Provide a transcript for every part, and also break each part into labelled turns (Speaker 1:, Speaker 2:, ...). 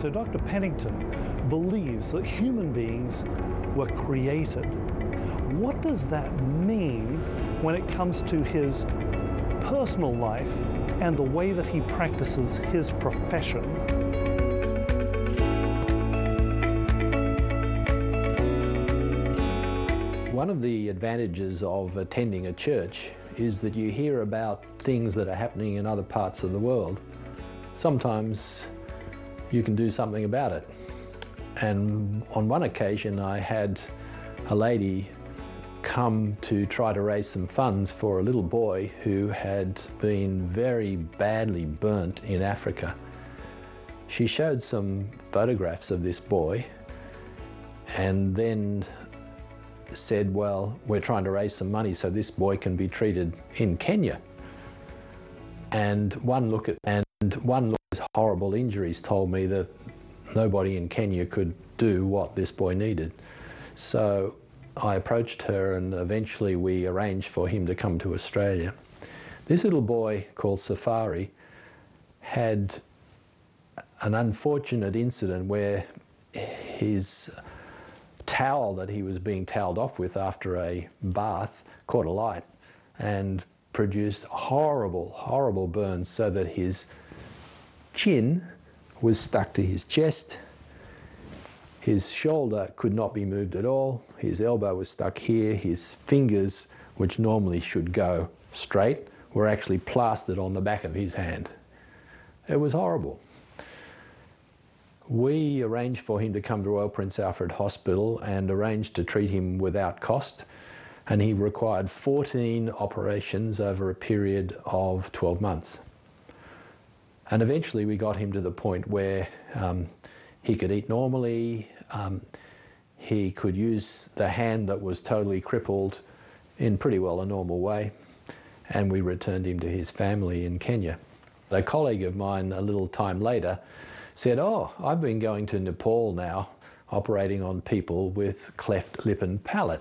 Speaker 1: So Dr. Pennington believes that human beings were created. What does that mean when it comes to his personal life and the way that he practices his profession?
Speaker 2: One of the advantages of attending a church is that you hear about things that are happening in other parts of the world. Sometimes you can do something about it. And on one occasion I had a lady come to try to raise some funds for a little boy who had been very badly burnt in Africa. She showed some photographs of this boy and then said, well, we're trying to raise some money so this boy can be treated in Kenya. And one look at his horrible injuries told me that nobody in Kenya could do what this boy needed. So I approached her and eventually we arranged for him to come to Australia. This little boy called Safari had an unfortunate incident where his towel that he was being toweled off with after a bath caught alight and produced horrible, horrible burns so that his chin was stuck to his chest, his shoulder could not be moved at all, his elbow was stuck here, his fingers, which normally should go straight, were actually plastered on the back of his hand. It was horrible. We arranged for him to come to Royal Prince Alfred Hospital and arranged to treat him without cost, and he required 14 operations over a period of 12 months. And eventually we got him to the point where he could eat normally, he could use the hand that was totally crippled in pretty well a normal way, and we returned him to his family in Kenya. A colleague of mine a little time later said, oh, I've been going to Nepal now, operating on people with cleft lip and palate.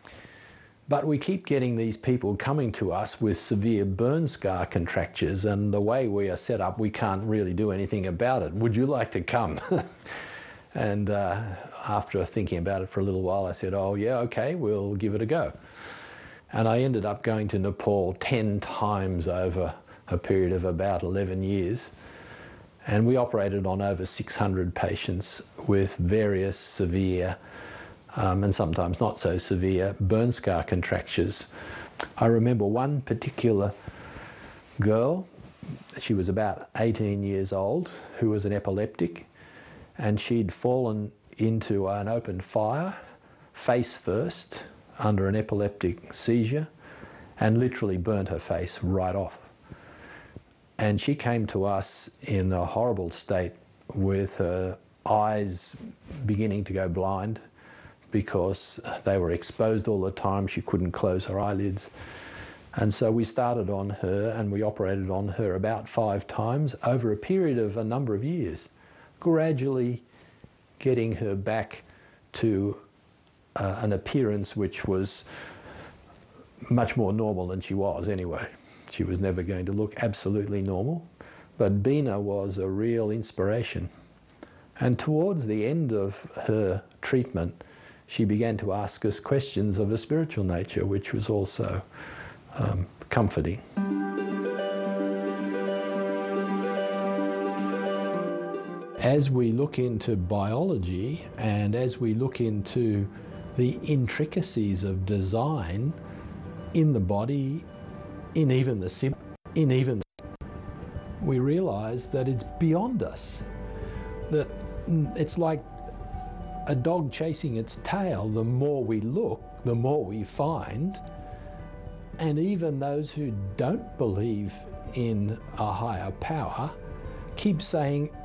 Speaker 2: But we keep getting these people coming to us with severe burn scar contractures, and the way we are set up, we can't really do anything about it. Would you like to come? And after thinking about it for a little while, I said, oh yeah, okay, we'll give it a go. And I ended up going to Nepal 10 times over a period of about 11 years. And we operated on over 600 patients with various severe and sometimes not so severe burn scar contractures. I remember one particular girl, she was about 18 years old, who was an epileptic, and she'd fallen into an open fire, face first, under an epileptic seizure, and literally burnt her face right off. And she came to us in a horrible state with her eyes beginning to go blind because they were exposed all the time. She couldn't close her eyelids. And so we started on her and we operated on her about 5 times over a period of a number of years, gradually getting her back to an appearance which was much more normal than she was anyway. She was never going to look absolutely normal, but Bina was a real inspiration. And towards the end of her treatment, she began to ask us questions of a spiritual nature, which was also comforting. As we look into biology and as we look into the intricacies of design in the body, we realize that it's beyond us, that it's like a dog chasing its tail. The more we look, the more we find. And even those who don't believe in a higher power keep saying,